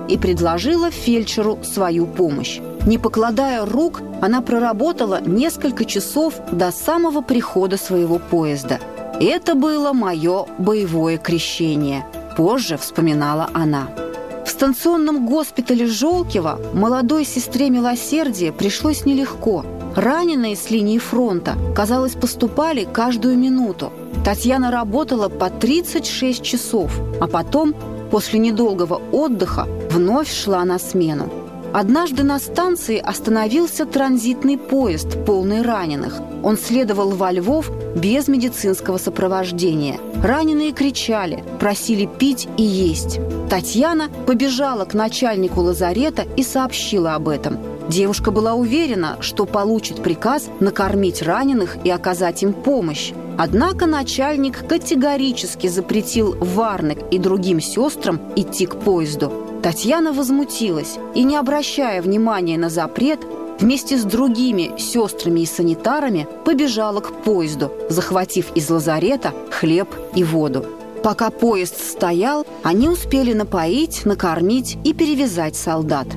и предложила фельдшеру свою помощь. Не покладая рук, она проработала несколько часов до самого прихода своего поезда. «Это было мое боевое крещение», – позже вспоминала она. В станционном госпитале Жолкева молодой сестре милосердия пришлось нелегко. Раненые с линии фронта, казалось, поступали каждую минуту. Татьяна работала по 36 часов, а потом, после недолгого отдыха, вновь шла на смену. Однажды на станции остановился транзитный поезд, полный раненых. Он следовал во Львов без медицинского сопровождения. Раненые кричали, просили пить и есть. Татьяна побежала к начальнику лазарета и сообщила об этом. Девушка была уверена, что получит приказ накормить раненых и оказать им помощь. Однако начальник категорически запретил Варнек и другим сестрам идти к поезду. Татьяна возмутилась и, не обращая внимания на запрет, вместе с другими сестрами и санитарами побежала к поезду, захватив из лазарета хлеб и воду. Пока поезд стоял, они успели напоить, накормить и перевязать солдат.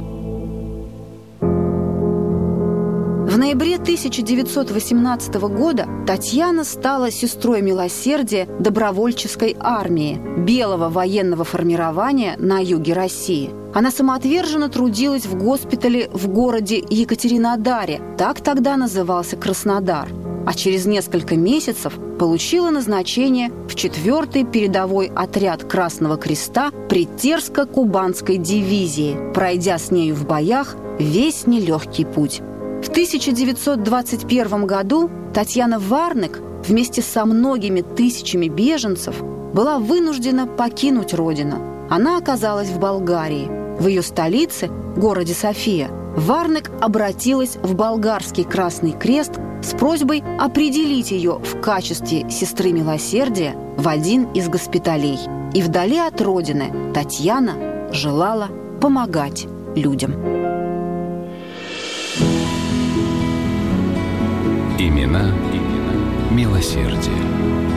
В ноябре 1918 года Татьяна стала сестрой милосердия добровольческой армии, белого военного формирования на юге России. Она самоотверженно трудилась в госпитале в городе Екатеринодаре, так тогда назывался Краснодар, а через несколько месяцев получила назначение в 4-й передовой отряд Красного Креста при Терско-Кубанской дивизии, пройдя с нею в боях весь нелегкий путь. В 1921 году Татьяна Варнек вместе со многими тысячами беженцев была вынуждена покинуть родину. Она оказалась в Болгарии. В ее столице, городе София, Варнек обратилась в болгарский Красный Крест с просьбой определить ее в качестве сестры милосердия в один из госпиталей. И вдали от родины Татьяна желала помогать людям. Имена милосердия.